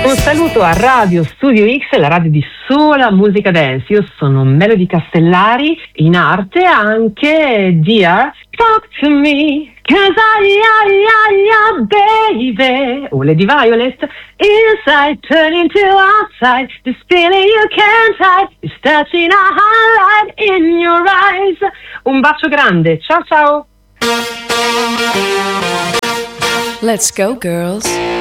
Un saluto a Radio Studio X, la radio di sola musica dance. Io sono Melody Castellari, in arte anche Dear Talk to Me, cause baby. O Lady Violet, inside turning to outside, this feeling you can't hide, is touching a highlight in your eyes. Un bacio grande, ciao ciao. Let's go girls.